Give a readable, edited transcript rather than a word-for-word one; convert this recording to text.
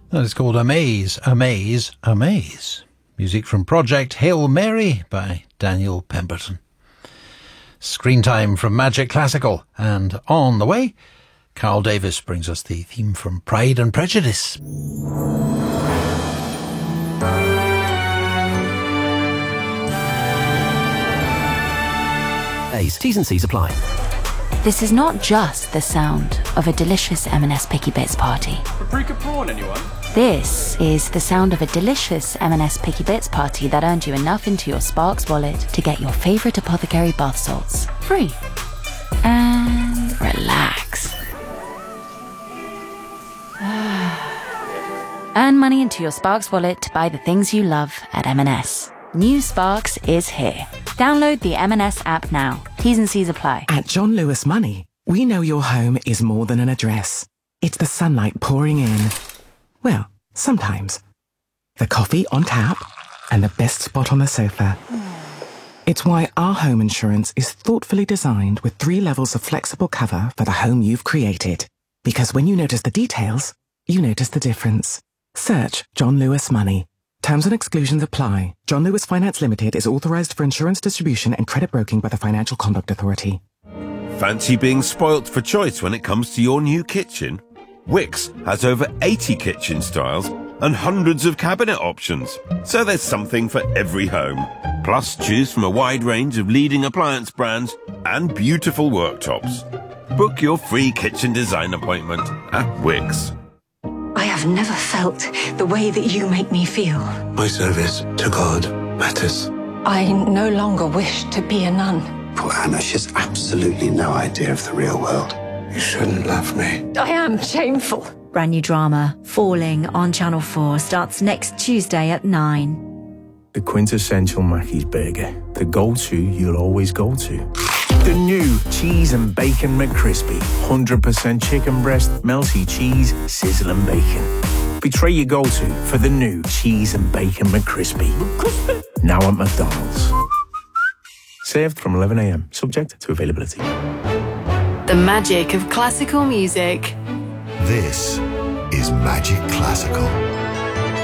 That is called Amaze, Amaze, Amaze. Music from Project Hail Mary by Daniel Pemberton. Screen time from Magic Classical, and on the way, Carl Davis brings us the theme from Pride and Prejudice. T's and C's apply. This is not just the sound of a delicious M&S Picky Bits party. Paprika prawn, anyone? This is the sound of a delicious M&S Picky Bits party that earned you enough into your Sparks wallet to get your favourite apothecary bath salts free. And relax. Earn money into your Sparks wallet to buy the things you love at M&S. New Sparks is here. Download the M&S app now. T's and C's apply. At John Lewis Money, we know your home is more than an address. It's the sunlight pouring in. Well, sometimes. The coffee on tap and the best spot on the sofa. It's why our home insurance is thoughtfully designed with 3 levels of flexible cover for the home you've created. Because when you notice the details, you notice the difference. Search John Lewis Money. Terms and exclusions apply. John Lewis Finance Limited is authorised for insurance distribution and credit broking by the Financial Conduct Authority. Fancy being spoilt for choice when it comes to your new kitchen? Wickes has over 80 kitchen styles and hundreds of cabinet options, so there's something for every home. Plus, choose from a wide range of leading appliance brands and beautiful worktops. Book your free kitchen design appointment at Wickes. I have never felt the way that you make me feel. My service to God matters. I no longer wish to be a nun. Poor Anna, she has absolutely no idea of the real world. You shouldn't love me. I am shameful. Brand new drama, Falling, on Channel 4, starts next Tuesday at 9. The quintessential Mackey's burger. The go-to you'll always go to. The new Cheese and Bacon McCrispy. 100% chicken breast, melty cheese, sizzling bacon. Betray your go-to for the new Cheese and Bacon McCrispy. Now at McDonald's. Served from 11 a.m, subject to availability. The magic of classical music. This is Magic Classical.